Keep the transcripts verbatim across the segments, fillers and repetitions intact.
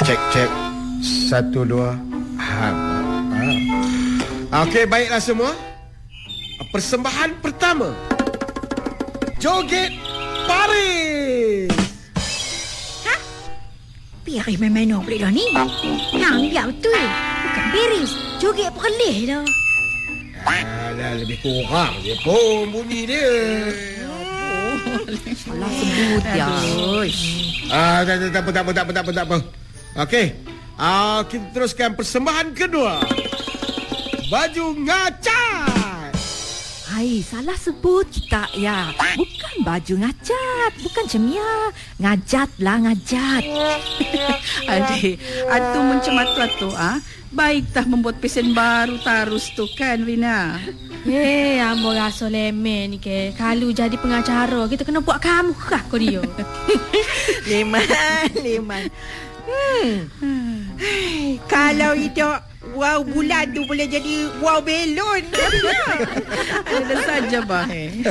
Cek, cek. Satu, dua. Ha. ha. Okey, baiklah semua. Persembahan pertama. Joget Paris. Ha? Paris main-main orang pelik dah ni. Yang biar betul. Bukan Paris. Joget perlih dah. Alah, lebih kurang je pun bunyi dia. Salah sebut ya. Ah, tak, tak, tak apa, tak apa, tak apa, tak apa, tak apa. Okey. Ah, kita teruskan persembahan kedua. Baju ngacat. Hai, salah sebut kita ya. Bukan baju ngacat, bukan cemia. Ngajat lah, ngajat. Adik, atu macam mata tu ah. Baik tah membuat pesen baru tarus tu kan, Rina. Eh, ambo rasa lemen ni ke. Kalau jadi pengacara, kita kena buat kamu kah kau dia. Leman, Leman. Hmm. Hai, kalau itu wow bulan tu boleh jadi wow belon. Ada saja bah.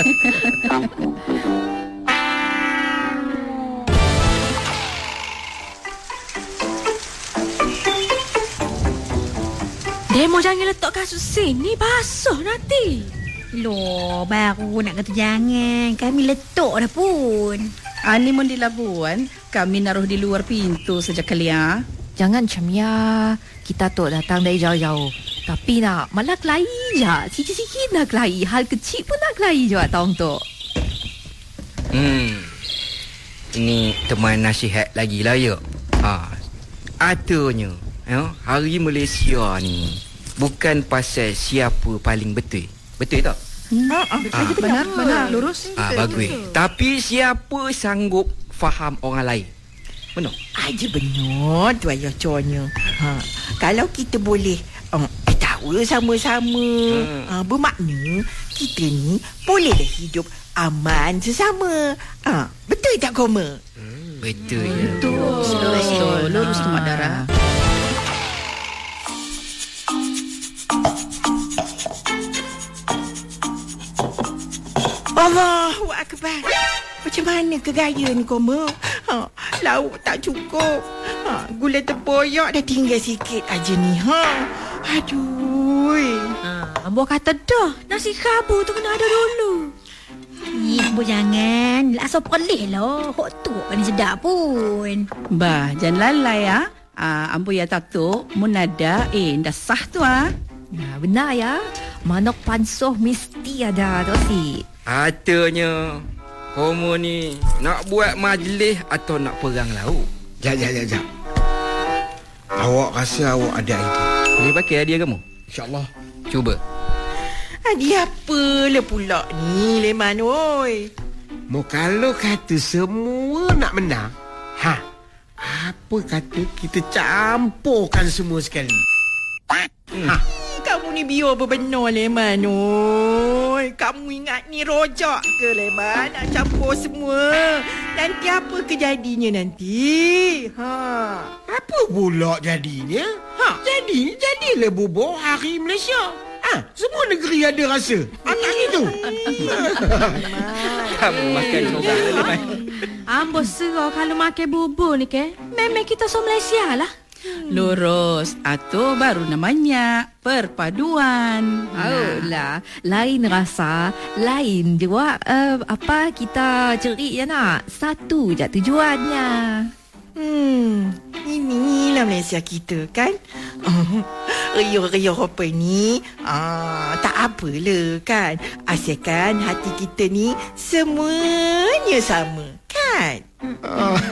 Demo jangan letak kasut sini, basuh nanti. Loh, baru nak kata jangan. Kami letak dah pun. Ani mun di Labuan, kami naruh di luar pintu sejak kalian. Jangan cemia. Kita tu datang dari jauh-jauh. Tapi nak malah kelahi je. Sikit-sikit nak kelahi. Hal kecil pun nak kelahi je tahun tu. Hmm. Ini teman nasihat lagi lah ya. Ha. Atunya, ya, hari Malaysia ni bukan pasal siapa paling betul. Betul tak? Hmm. Ah, ah, betul, betul, benar, benar, benar, lurus. Ah, bagus. Tapi siapa sanggup faham orang lain? Benar? Aja benar tu ayah contohnya. Ha, kalau kita boleh um, tahu sama-sama, hmm. ha, bermakna kita ni bolehlah hidup aman sesama. Ha, betul tak Koma? Hmm, betul ya. Betul. Betul. Betul. Lurus tu Mak Dara. Allahu Akbar. Macam mana ke gaya ni Koma? Ha, lauk tak cukup. Ha, gula terboyak dah tinggal sikit aja ni. Ha. Aduh. Ha, ambo kata dah, nasi khabu tu kena ada dulu. Ni ambo jangan. Asal perlih lah. Hok tu kan sedap pun. Bah, jangan lalai ya. Ah, ambo ya tak tu munada eh dah sah tu ah. Ya, benar ya. Manok pansoh mesti ada tu si. Atunya Homo ni nak buat majlis atau nak perang laut? Jap, jap, jap, jap. Awak rasa awak ada idea? Boleh pakai hadiah kamu? InsyaAllah. Cuba. Hadiah apalah pula ni Leman oi. Mau kalau kata semua nak menang, ha, apa kata kita campurkan semua sekali? Hmm. Ha. Kamu ni biar berbenar Leman oi. Kamu ingat ni rojak ke Leman? Nak campur semua. Nanti apa kejadinya nanti? Ha. Apa pula jadinya? Ha, jadi jadilah bubur Hari Malaysia. Ha, semua negeri ada rasa. Atas itu. Kamu makan seorang lah Leman. Ambo serah kalau makan bubur ni ke. Memang kita so Malaysia lah. Lurus. Atau baru namanya perpaduan. Oh lah, lain rasa, lain juga uh, apa kita cerik ya nak. Satu je tujuannya. Hmm, inilah Malaysia kita kan. Riuh-riuh apa ni, ah, tak apalah kan. Asalkan hati kita ni semuanya sama kan.